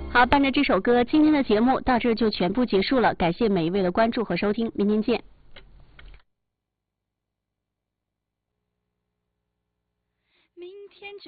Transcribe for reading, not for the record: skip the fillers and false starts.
好，伴着这首歌，今天的节目到这就全部结束了，感谢每一位的关注和收听，明天见。 明天